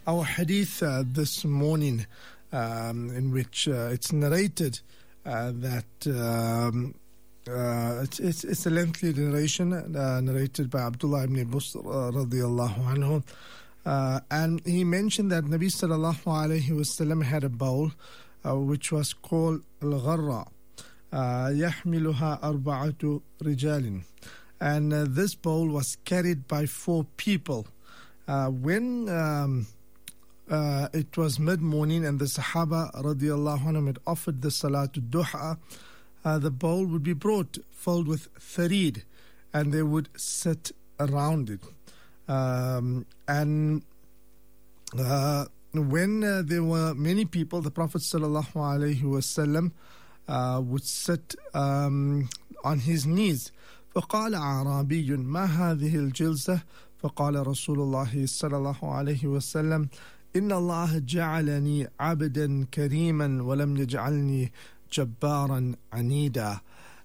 Our hadith this morning, in which it's narrated that it's a lengthy narration, narrated by Abdullah ibn Busr radiyallahu anhu, and he mentioned that Nabi sallallahu alayhi wasallam had a bowl which was called al-gharra, يحملها أربعة رجال, and this bowl was carried by 4 people. When it was mid-morning and the Sahaba radiyallahu anhum had offered the Salatul Duha, the bowl would be brought filled with tharid, and they would sit around it. When there were many people, the Prophet sallallahu alaihi wasallam would sit on his knees. فقال أعرابي ما هذه الجلسة فقال رسول الله صلى الله عليه وسلم إن الله جعلني عبدا كريما ولم يجعلني جبارا عنيدا.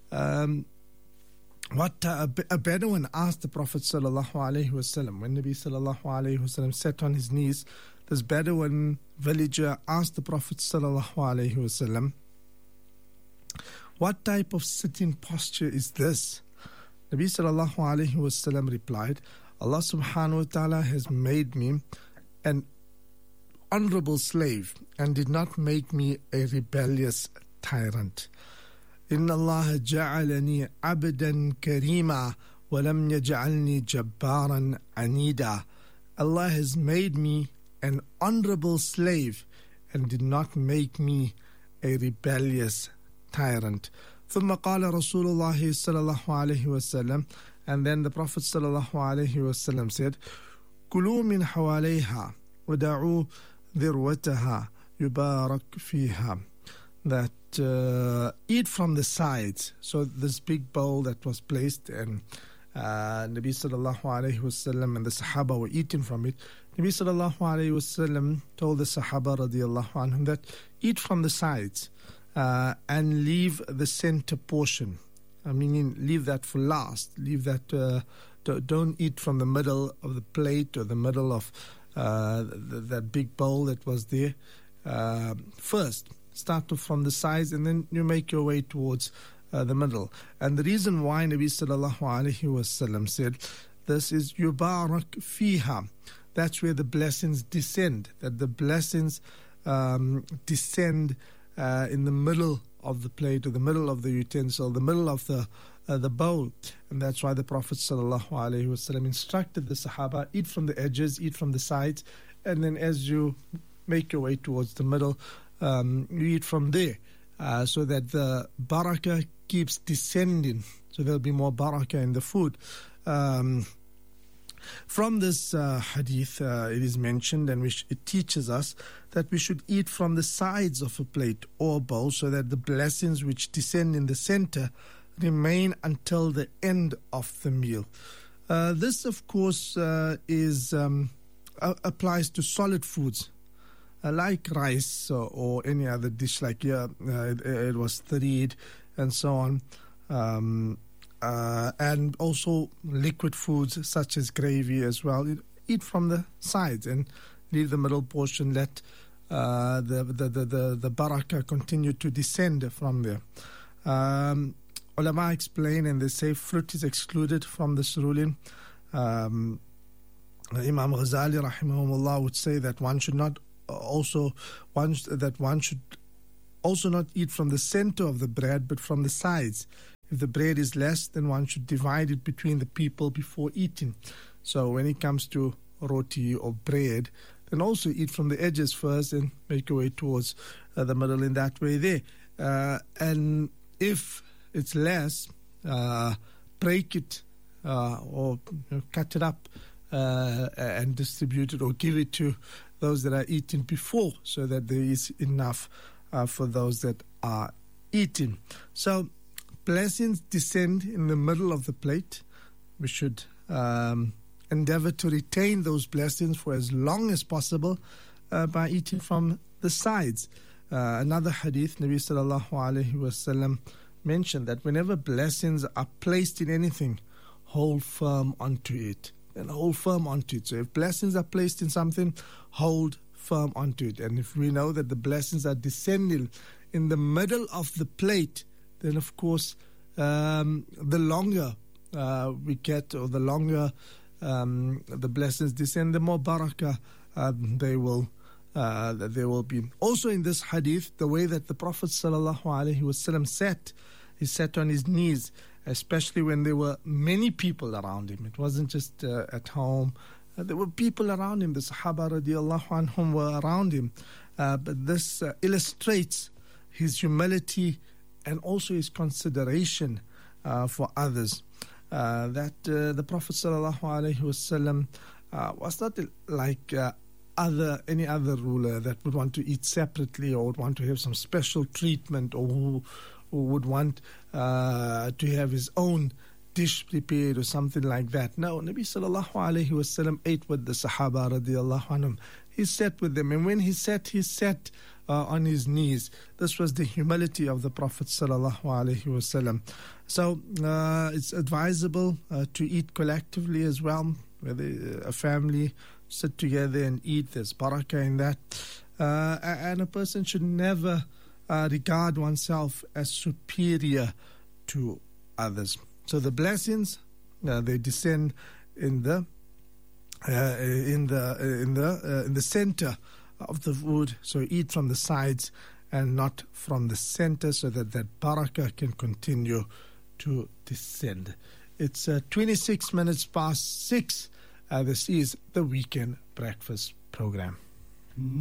What a Bedouin asked the Prophet sallallahu alaihi wasallam when Nabi sallallahu alaihi wasallam sat on his knees. This Bedouin villager asked the Prophet sallallahu alaihi wasallam, what type of sitting posture is this? Nabi sallallahu alaihi wasallam replied, Allah subhanahu wa ta'ala has made me an honorable slave and did not make me a rebellious tyrant. Inna Allah ja'alani abdan karima wa lam yaj'alni jabbaran anida. Allah has made me an honorable slave and did not make me a rebellious tyrant. ثم قال رسول الله صلى الله عليه وسلم, and then the Prophet صلى الله عليه وسلم said, كلوا من حواليها ودعوا ذروتها يبارك فيها, that eat from the sides. So this big bowl that was placed, and Nabi sallallahu alayhi wasallam and the Sahaba were eating from it. Nabi sallallahu alayhi wasallam told the Sahaba radiyallahu anhum that eat from the sides and leave the center portion. Meaning leave that for last. Leave that, don't eat from the middle of the plate or the middle of that big bowl that was there. First, start from the sides and then you make your way towards the middle. And the reason why Nabi sallallahu alayhi wasallam said this is yubarak fiha. That's where the blessings descend. That the blessings descend in the middle of the plate or the middle of the utensil, the middle of the bowl. And that's why the Prophet sallallahu alaihi wasallam instructed the Sahaba, eat from the edges, eat from the sides, and then as you make your way towards the middle, you eat from there, so that the barakah keeps descending, so there'll be more barakah in the food. From this hadith, it is mentioned, and it teaches us that we should eat from the sides of a plate or bowl, so that the blessings which descend in the center remain until the end of the meal. This, of course, applies to solid foods, like rice or any other dish, like it was tharid and so on. And also liquid foods such as gravy as well. Eat from the sides and leave the middle portion. Let the barakah continue to descend from there. Ulama explain, and they say fruit is excluded from this ruling. Imam Ghazali rahimahumullah would say that one should also not eat from the center of the bread, but from the sides. If the bread is less, then one should divide it between the people before eating. So when it comes to roti or bread, then also eat from the edges first and make your way towards the middle in that way there. And if it's less, break it or cut it up and distribute it or give it to those that are eating before, so that there is enough for those that are eating. So blessings descend in the middle of the plate. We should endeavor to retain those blessings for as long as possible by eating from the sides. Another hadith, Nabi sallallahu alayhi wasallam mentioned that whenever blessings are placed in anything, hold firm onto it. then hold firm onto it. So if blessings are placed in something, hold firm onto it. And if we know that the blessings are descending in the middle of the plate, then of course the longer we get, or the longer the blessings descend, the more barakah there will be. Also in this hadith, the way that the Prophet ﷺ sat, he sat on his knees, especially when there were many people around him. It wasn't just at home. There were people around him. The Sahaba radiallahu anhum were around him. But this illustrates his humility and also his consideration for others. That the Prophet ﷺ was not like any other ruler that would want to eat separately, or would want to have some special treatment, or who would want to have his own dish prepared or something like that. No, Nabi sallallahu alayhi wasallam ate with the Sahaba radiallahu anhum. He sat with them, and when he sat on his knees. This was the humility of the Prophet sallallahu alayhi wasallam. So it's advisable to eat collectively as well, whether a family sit together and eat. There's barakah in that. And a person should never regard oneself as superior to others. So the blessings they descend in the center of the food. So eat from the sides and not from the center, so that barakah can continue to descend. It's 26 minutes past 6. This is the Weekend Breakfast Program.